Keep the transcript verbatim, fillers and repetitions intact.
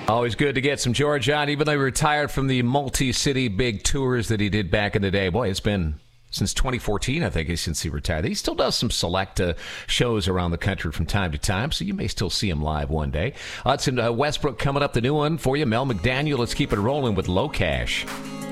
Always good to get some George on, even though he retired from the multi-city big tours that he did back in the day. Boy, it's been since twenty fourteen, I think, since he retired. He still does some select uh, shows around the country from time to time, so you may still see him live one day. Uh, it's in uh, Westbrook coming up, the new one for you. Mel McDaniel, let's keep it rolling with Low Cash.